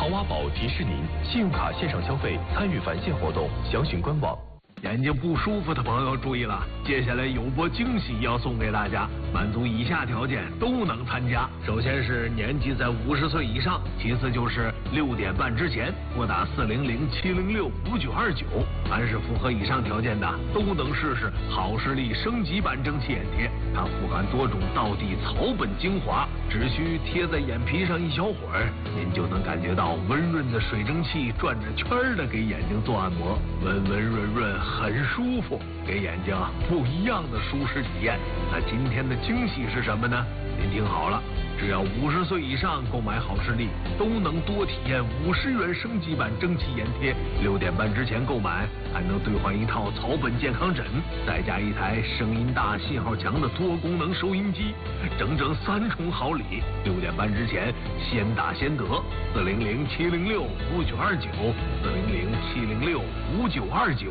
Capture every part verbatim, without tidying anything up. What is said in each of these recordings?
豪华宝提示您，信用卡线上消费参与返现活动，详询官网。 眼睛不舒服的朋友注意了，接下来有波惊喜要送给大家，满足以下条件都能参加。首先是年纪在五十岁以上，其次就是六点半之前拨打四零零七零六五九二九。凡是符合以上条件的，都能试试好视力升级版蒸汽眼贴。它富含多种道地草本精华，只需贴在眼皮上一小会儿，您就能感觉到温润的水蒸气转着圈的给眼睛做按摩，温温润润。很舒服，给眼睛不一样的舒适体验。那今天的惊喜是什么呢？您听好了，只要五十岁以上购买好视力，都能多体验五十元升级版蒸汽眼贴。六点半之前购买，还能兑换一套草本健康枕，再加一台声音大、信号强的多功能收音机，整整三重好礼。六点半之前先打先得，四零零七零六五九二九，四零零七零六五九二九。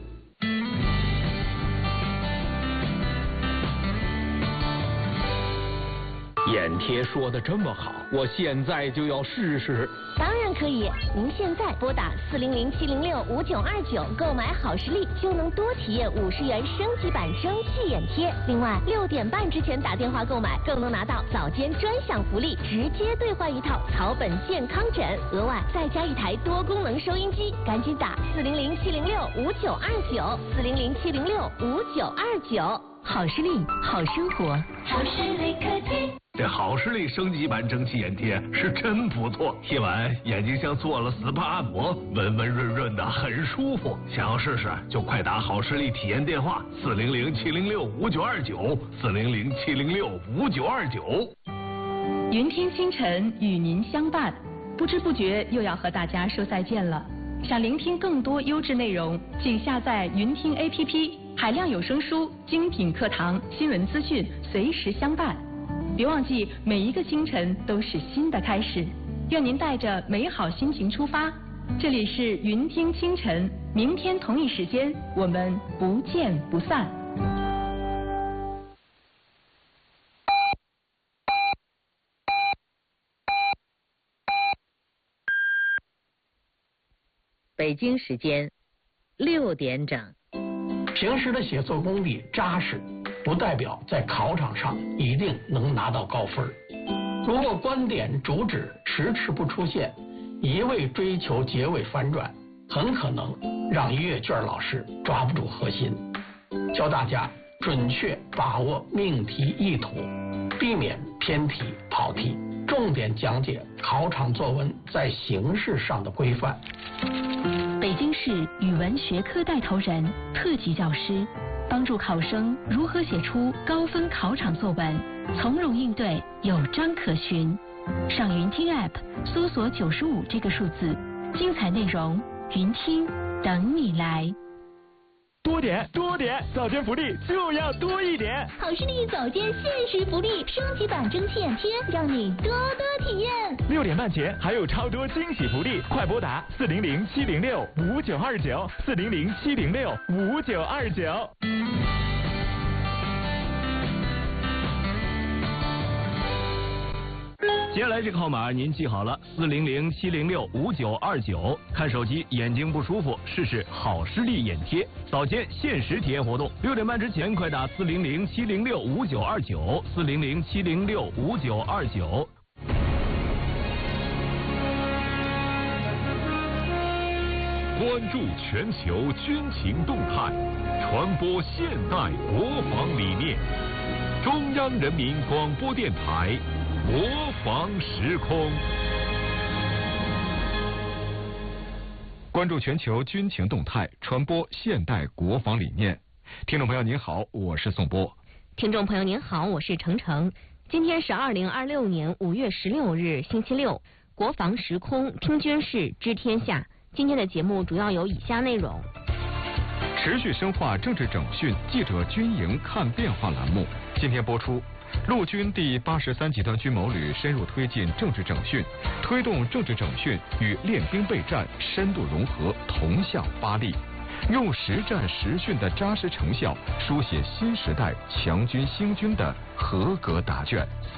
眼贴说的这么好，我现在就要试试。 当然可以，您现在拨打四零零七零六五九二九购买好视力，就能多体验五十元升级版蒸汽眼贴。另外，六点半之前打电话购买，更能拿到早间专享福利，直接兑换一套草本健康枕，额外再加一台多功能收音机。赶紧打四零零七零六五九二九，四零零七零六五九二九。好视力，好生活， 好视力科技。 这好视力升级版蒸汽眼贴是真不错，贴完眼睛像做了 S P A 按摩，温温润润的，很舒服。想要试试就快打好视力体验电话四零零七零六五九二九，四零零七零六五九二九。 云听清晨与您相伴，不知不觉又要和大家说再见了。想聆听更多优质内容，请下载云听 A P P， 海量有声书、精品课堂、新闻资讯，随时相伴。别忘记，每一个清晨都是新的开始。愿您带着美好心情出发。这里是云听清晨，明天同一时间我们不见不散。 北京时间六点整。 平时的写作功底扎实，不代表在考场上一定能拿到高分。如果观点主旨迟迟不出现，一味追求结尾反转，很可能让阅卷老师抓不住核心。教大家准确把握命题意图，避免偏题跑题，重点讲解考场作文在形式上的规范。 北京市语文学科带头人、特级教师，帮助考生如何写出高分考场作文，从容应对，有章可循。上云听 App 搜索九十五这个数字，精彩内容云听等你来。 多点多点，早间福利就要多一点。 好视力早间限时福利，升级版蒸汽眼贴，让你多多体验。 六点半前还有超多惊喜福利，快拨打四零零七零六五九二九，四零零七零六五九二九。 接下来这个号码您记好了，四零零七零六五九二九。看手机眼睛不舒服，试试好视力眼贴，早间限时体验活动。六点半之前快打四零零七零六五九二九，四零零七零六五九二九。 关注全球军情动态，传播现代国防理念。中央人民广播电台。国防时空， 关注全球军情动态，传播现代国防理念。听众朋友您好，我是宋波。 听众朋友您好，我是程程。今天是二零二六年五月十六日，星期六。国防时空，听军事，知天下。今天的节目主要有以下内容： 持续深化政治整训，记者军营看变化栏目今天播出。陆军第八十三集团军某旅深入推进政治整训，推动政治整训与练兵备战深度融合，同向发力，用实战实训的扎实成效，书写新时代强军兴军的合格答卷。